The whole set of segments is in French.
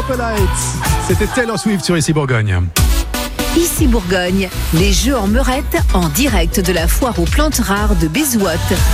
Gospel Lights. C'était Taylor Swift sur Ici Bourgogne. Ici Bourgogne, les jeux en meurette en direct de la foire aux plantes rares de Bézout.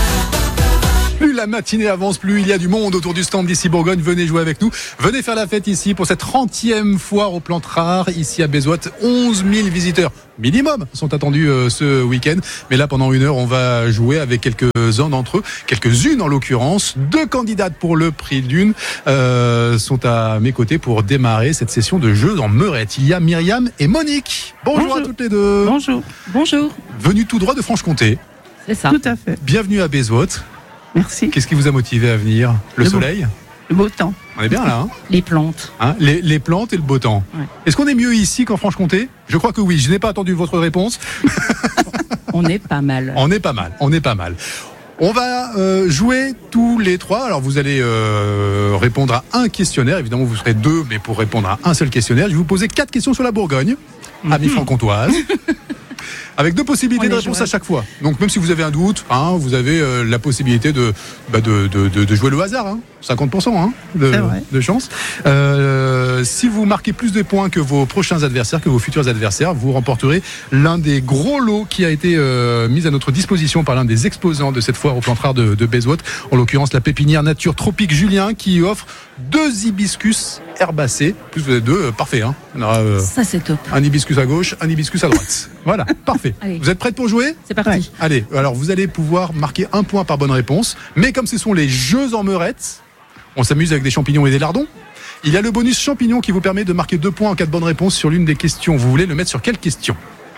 Plus la matinée avance, plus il y a du monde autour du stand d'Ici Bourgogne. Venez jouer avec nous. Venez faire la fête ici pour cette 30e foire aux plantes rares ici à Bézout. 11 000 visiteurs minimum sont attendus ce week-end. Mais là, pendant une heure, on va jouer avec quelques-uns d'entre eux, quelques-unes en l'occurrence. 2 candidates pour le prix d'une sont à mes côtés pour démarrer cette session de jeux en meurette. Il y a Myriam et Monique. Bonjour à toutes les deux. Bonjour. Bonjour. Venues tout droit de Franche-Comté. C'est ça. Tout à fait. Bienvenue à Bézout. Merci. Qu'est-ce qui vous a motivé à venir ? Le soleil ? Le beau temps. On est bien là, hein ? Les plantes. Hein, les plantes et le beau temps. Ouais. Est-ce qu'on est mieux ici qu'en Franche-Comté ? Je crois que oui. Je n'ai pas attendu votre réponse. On est pas mal. On est pas mal. On va jouer tous les 3. Alors vous allez répondre à un questionnaire. Évidemment, vous serez 2, mais pour répondre à un seul questionnaire, je vais vous poser 4 questions sur la Bourgogne, amie franc-comtoise. Avec 2 possibilités de réponse à chaque fois. Donc même si vous avez un doute, vous avez la possibilité de jouer le hasard. 50% de chance. Si vous marquez plus de points que vos prochains adversaires, que vos futurs adversaires, vous remporterez l'un des gros lots qui a été mis à notre disposition par l'un des exposants de cette foire aux plantes rares de Bézout. En l'occurrence, la pépinière Nature Tropique Julien qui offre 2 hibiscus herbacés. Plus vous êtes 2, parfait. Ça c'est top. Un hibiscus à gauche, un hibiscus à droite. Voilà, parfait. Allez. Vous êtes prêtes pour jouer ? C'est parti. Allez, alors vous allez pouvoir marquer 1 point par bonne réponse. Mais comme ce sont les jeux en meurette, on s'amuse avec des champignons et des lardons. Il y a le bonus champignon qui vous permet de marquer 2 points en cas de bonne réponse sur l'une des questions. Vous voulez le mettre sur quelle question ?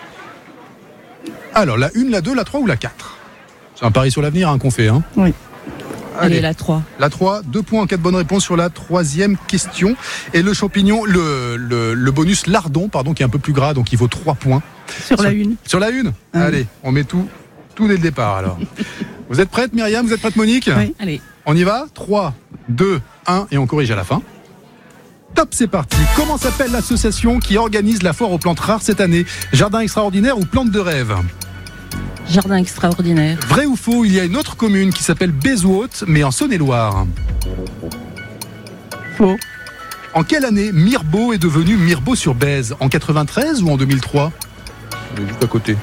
Alors, la 1, la 2, la 3 ou la 4 ? C'est un pari sur l'avenir qu'on fait. Oui. Allez, la 3. La 3, 2 points en cas de bonne réponse sur la 3e question. Et le champignon, le bonus lardon, qui est un peu plus gras, donc il vaut 3 points. Sur la 1. Sur la 1 ? Allez, on met tout dès le départ alors. Vous êtes prête Myriam ? Vous êtes prête Monique ? Oui, allez. On y va ? 3, 2, 1 et on corrige à la fin. Top, c'est parti. Comment s'appelle l'association qui organise la foire aux plantes rares cette année ? Jardin extraordinaire ou plante de rêve ? Jardin extraordinaire. Vrai ou faux, il y a une autre commune qui s'appelle Bézout, mais en Saône-et-Loire ? Faux. En quelle année Mirbeau est devenu Mirbeau-sur-Bèze ? En 93 ou en 2003 ? On est juste à côté.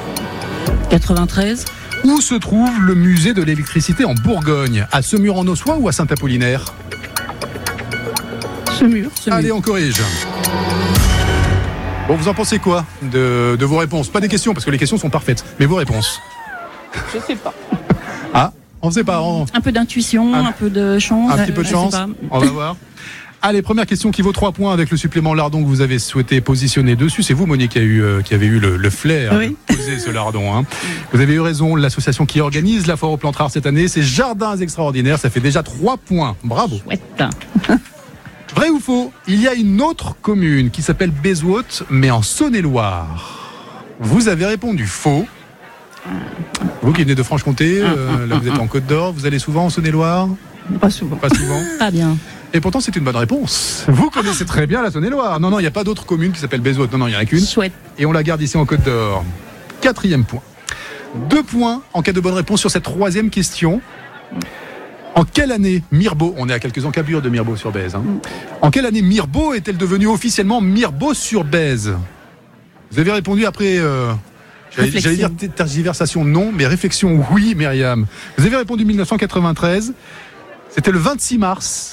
93. Où se trouve le musée de l'électricité en Bourgogne ? À Semur-en-Ossois ou à Saint-Apollinaire ? Semur. Allez, on corrige. Bon, vous en pensez quoi de vos réponses ? Pas des questions, parce que les questions sont parfaites, mais vos réponses ? Je sais pas. On sait pas. Un peu d'intuition, un peu de chance. Un petit peu de chance. On va voir. Allez, première question qui vaut 3 points avec le supplément lardon que vous avez souhaité positionner dessus. C'est vous, Monique, qui avez eu le flair de poser ce lardon. Vous avez eu raison. L'association qui organise la foire aux plantes rares cette année, c'est Jardins extraordinaires. Ça fait déjà 3 points. Bravo. Chouette. Vrai ou faux, il y a une autre commune qui s'appelle Bézout, mais en Saône-et-Loire. Vous avez répondu faux. Vous qui venez de Franche-Comté, là vous êtes en Côte d'Or, vous allez souvent en Saône-et-Loire ? Pas souvent. Pas bien. Et pourtant c'est une bonne réponse. Vous connaissez très bien la Saône-et-Loire. Non, il n'y a pas d'autre commune qui s'appelle Bézout. Non, il n'y en a qu'une. Chouette. Et on la garde ici en Côte d'Or. 4e point. 2 points en cas de bonne réponse sur cette 3e question. En quelle année Mirbeau, on est à quelques encablures de Mirbeau-sur-Bèze, en quelle année Mirbeau est-elle devenue officiellement Mirbeau-sur-Bèze ? Vous avez répondu après, j'allais dire tergiversation non, mais réflexion oui, Myriam. Vous avez répondu 1993, c'était le 26 mars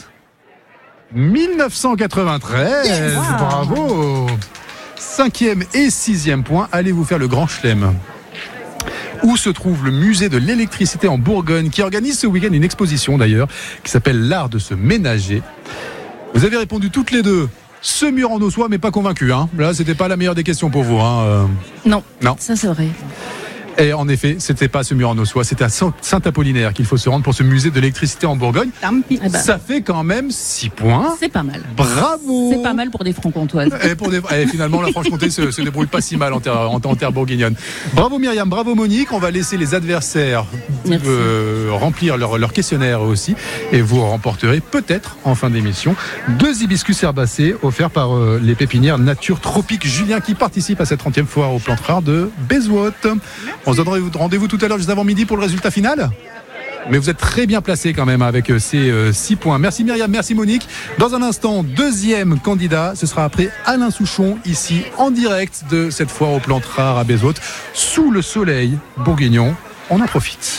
1993, yes. Bravo. 5e et 6e point, allez vous faire le grand chelem. Où se trouve le musée de l'électricité en Bourgogne, qui organise ce week-end une exposition d'ailleurs, qui s'appelle l'art de se ménager. Vous avez répondu toutes les deux Semur-en-Ossois, mais pas convaincu. Là, c'était pas la meilleure des questions pour vous. Non, ça c'est vrai. Et en effet, c'était pas Semur-en-Ossois, c'était à Saint-Apollinaire qu'il faut se rendre pour ce musée de l'électricité en Bourgogne. Ça fait quand même 6 points. C'est pas mal. Bravo. C'est pas mal pour des francs-comtoises. Et finalement, la Franche-Comté se débrouille pas si mal en terre bourguignonne. Bravo Myriam, bravo Monique. On va laisser les adversaires remplir leur questionnaire aussi. Et vous remporterez peut-être en fin d'émission 2 hibiscus herbacés offerts par les pépinières Nature Tropique Julien qui participent à cette 30e foire aux plantes rares de Bézout. On se donne rendez-vous tout à l'heure juste avant midi pour le résultat final ? Mais vous êtes très bien placés quand même avec ces 6 points. Merci Myriam, merci Monique. Dans un instant, deuxième candidat, ce sera après Alain Souchon, ici en direct de cette foire aux plantes rares à Bézout, sous le soleil bourguignon. On en profite.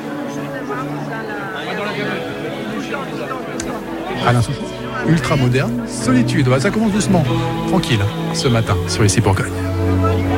Alain Souchon, ultra moderne, solitude. Ça commence doucement, tranquille, ce matin sur ici Bourgogne.